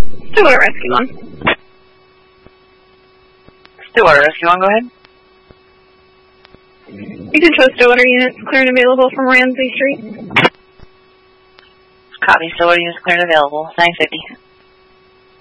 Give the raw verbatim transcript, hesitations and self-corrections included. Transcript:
Stillwater Rescue one. Stillwater Rescue one, go ahead. You can show Stillwater units clear and available from Ramsey Street. Copy, Stillwater units clear and available. nine fifty.